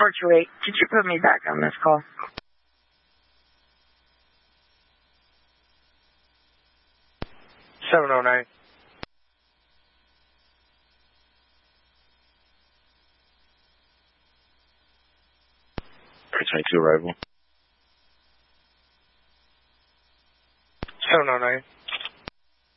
428, could you put me back on this call? 709. 322 arrival.